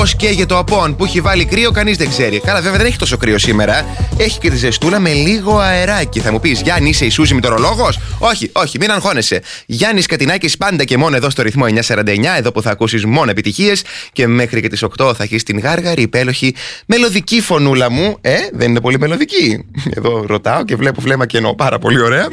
Πώς καίγεται το απόν που έχει βάλει κρύο, κανείς δεν ξέρει. Καλά, βέβαια δεν έχει τόσο κρύο σήμερα. Έχει και τη ζεστούλα με λίγο αεράκι. Θα μου πεις, Γιάννη, είσαι η Σούζη μητρολόγος? Όχι, μην αγχώνεσαι. Γιάννης Κατινάκης, πάντα και μόνο εδώ στο ρυθμό 949, εδώ που θα ακούσεις μόνο επιτυχίες. Και μέχρι και τις 8 θα έχεις την γάργαρη, υπέλοχη, μελωδική φωνούλα μου. Δεν είναι πολύ μελωδική? Εδώ ρωτάω και βλέπω βλέμμα και εννοώ πάρα πολύ ωραία.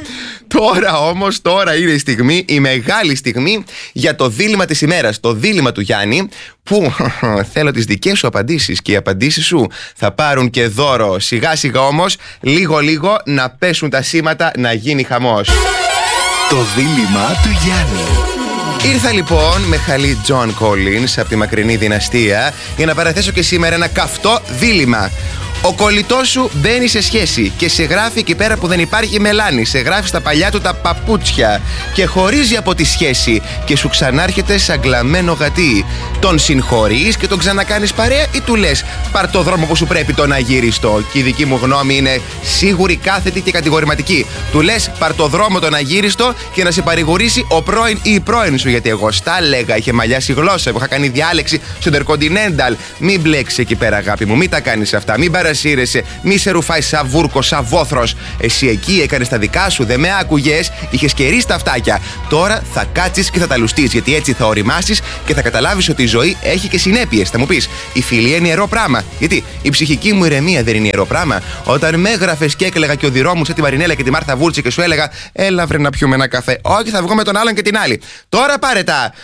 Τώρα είναι η στιγμή, η μεγάλη στιγμή για το δίλημμα της ημέρας. Το δίλημμα του Γιάννη, που θέλω τις δικές σου απαντήσεις, και οι απαντήσεις σου θα πάρουν και δώρο. Σιγά σιγά όμως, λίγο να πέσουν τα σήματα, να γίνει χαμός. Το δίλημμα του Γιάννη. Ήρθα λοιπόν με χαλί John Collins από τη μακρινή δυναστεία για να παραθέσω και σήμερα ένα καυτό δίλημμα. Ο κολλητός σου μπαίνει σε σχέση και σε γράφει εκεί πέρα που δεν υπάρχει μελάνη. Σε γράφει στα παλιά του τα παπούτσια και χωρίζει από τη σχέση και σου ξανάρχεται σαν κλαμμένο γατί. Τον συγχωρείς και τον ξανακάνεις παρέα ή του λες πάρ' το δρόμο που σου πρέπει, τον αγύριστο? Και η δική μου γνώμη είναι σίγουρη, κάθετη και κατηγορηματική. Του λες πάρ' το δρόμο τον αγύριστο και να σε παρηγορήσει ο πρώην ή η πρώην σου. Γιατί εγώ στα έλεγα, είχε μαλλιάσει γλώσσα, που είχα κάνει διάλεξη στο Intercontinental. Μην μπλέξεις εκεί πέρα, αγάπη μου, μην τα κάνεις αυτά, μην παρασύρεσαι, μη σε ρουφάει σαν βούρκο, σαν βόθρος. Εσύ εκεί έκανες τα δικά σου, δεν με άκουγες, είχες κερίσει τα αυτάκια. Τώρα θα κάτσεις και θα τα λουστείς, γιατί έτσι θα οριμάσεις και θα καταλάβεις ότι η ζωή έχει και συνέπειες. Θα μου πεις, η φιλία είναι ιερό πράγμα. Γιατί η ψυχική μου ηρεμία δεν είναι ιερό πράγμα? Όταν με έγραφες και έκλαιγα και οδυρόμουν σαν τη Μαρινέλα και τη Μάρθα Βούρτση και σου έλεγα έλα βρε να πιούμε ένα καφέ. Όχι, θα βγω με τον άλλον και την άλλη. Τώρα πάρε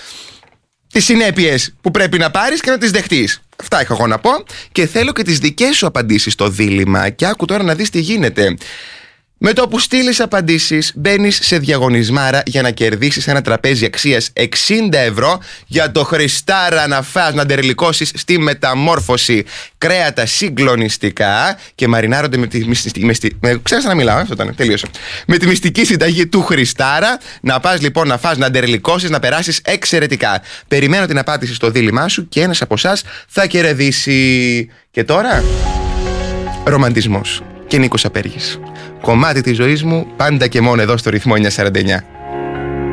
τις συνέπειες που πρέπει να πάρεις και να τις δεχτείς. Αυτά είχα εγώ να πω και θέλω και τις δικές σου απαντήσεις στο δίλημμα. Και άκου τώρα να δεις τι γίνεται. Με το που στείλεις απαντήσεις, μπαίνεις σε διαγωνισμάρα για να κερδίσεις ένα τραπέζι αξίας 60 ευρώ για το Χριστάρα να φας, να ντερλικώσεις στη Μεταμόρφωση. Κρέατα συγκλονιστικά και μαρινάρονται με τη μυστική. Ξέρεις να μιλάω, αυτό ήταν, τελείωσε. Με τη μυστική συνταγή του Χριστάρα. Να πας λοιπόν να φας, να ντερλικώσεις, να περάσεις εξαιρετικά. Περιμένω την απάντηση στο δίλημά σου και ένας από εσάς θα κερδίσει. Και τώρα, ρομαντισμός και Νίκος Απέργης. Κομμάτι της ζωής μου, πάντα και μόνο εδώ στο ρυθμό 949.